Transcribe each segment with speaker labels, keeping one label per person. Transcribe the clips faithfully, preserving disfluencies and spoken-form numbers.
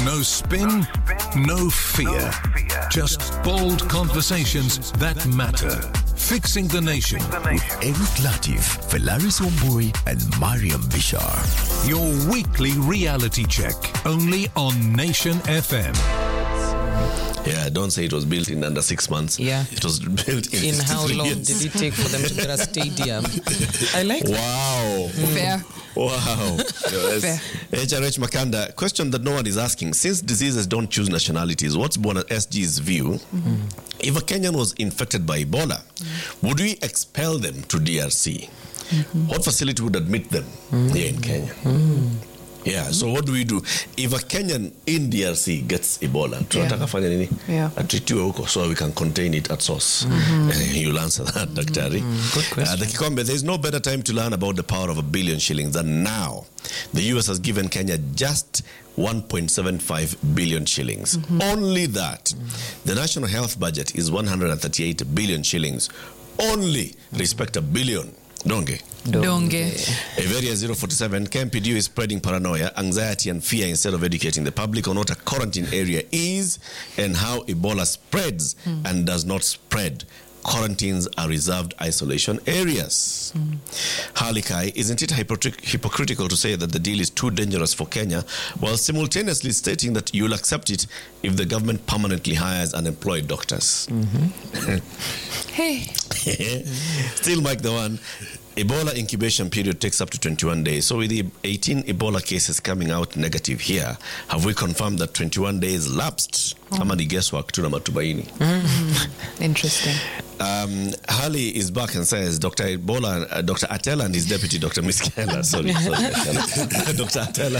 Speaker 1: No spin, no fear. Just bold conversations that matter. Fixing the Nation
Speaker 2: with Eric Latif, Felaris Omburi, and Mariam Bishar.
Speaker 1: Your weekly reality check, only on Nation F M.
Speaker 3: Yeah, don't say it was built in under six months.
Speaker 4: Yeah.
Speaker 3: It was built in
Speaker 4: In how long
Speaker 3: years.
Speaker 4: did it take for them to get a stadium? I like that.
Speaker 3: Wow.
Speaker 5: Fair.
Speaker 3: Wow. Yes.
Speaker 5: Fair.
Speaker 3: H R H Makanda, question that no one is asking. Since diseases don't choose nationalities, what's Bona S G's view? Mm-hmm. If a Kenyan was infected by Ebola, mm-hmm. would we expel them to D R C? Mm-hmm. What facility would admit them mm-hmm. here in Kenya? Mm-hmm. Yeah, so what do we do? If a Kenyan in D R C gets Ebola, tunataka fanya nini?
Speaker 5: Yeah.
Speaker 3: Atritiwe huko so we can contain it at source. Mm-hmm. Uh, you'll answer that, mm-hmm. Daktari.
Speaker 4: Mm-hmm. Good question.
Speaker 3: Uh, the Kikombe, there is no better time to learn about the power of a billion shillings than now. The U S has given Kenya just one point seven five billion shillings. Mm-hmm. Only that. Mm-hmm. The national health budget is one hundred thirty-eight billion shillings. Only mm-hmm. respect a billion. Donge.
Speaker 5: Donge.
Speaker 3: Averia zero four seven, K M P D U is spreading paranoia, anxiety and fear instead of educating the public on what a quarantine area is and how Ebola spreads mm. and does not spread. Quarantines are reserved isolation areas. Mm. Halikai, isn't it hypocrit- hypocritical to say that the deal is too dangerous for Kenya while simultaneously stating that you'll accept it if the government permanently hires unemployed doctors? Mm-hmm.
Speaker 5: Hey.
Speaker 3: Still Mike the one. Ebola incubation period takes up to twenty-one days. So with the eighteen Ebola cases coming out negative here, have we confirmed that twenty-one days lapsed? Mm. Ama ni guesswork tu na matumaini.
Speaker 5: Mm. Interesting.
Speaker 3: Um, Hali is back and says Doctor Ebola, uh, Doctor Atela and his deputy Doctor Miskela, sorry, sorry Doctor Atela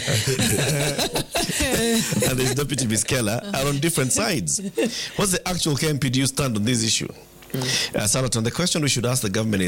Speaker 3: and his deputy Miskela are on different sides. What's the actual K M P D U stand on this issue? Mm. Uh, Salaton, the question we should ask the government is